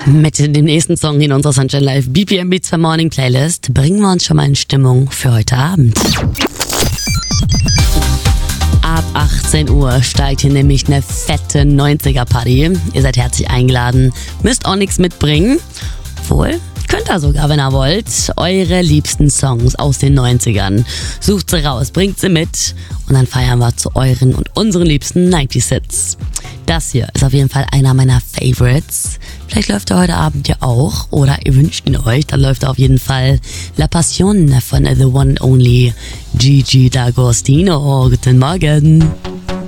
Mit dem nächsten Song in unserer Sunshine Live BPM Beats for Morning Playlist bringen wir uns schon mal in Stimmung für heute Abend. Ab 18 Uhr steigt hier nämlich eine fette 90er-Party. Ihr seid herzlich eingeladen, müsst auch nichts mitbringen. Wohl, könnt ihr sogar, wenn ihr wollt. Eure liebsten Songs aus den 90ern. Sucht sie raus, bringt sie mit und dann feiern wir zu euren und unseren liebsten 90s-Hits. Das hier ist auf jeden Fall einer meiner Favorites. Vielleicht läuft er heute Abend ja auch oder ihr wünscht ihn euch. Dann läuft er auf jeden Fall La Passione von The One and Only Gigi D'Agostino. Guten Morgen.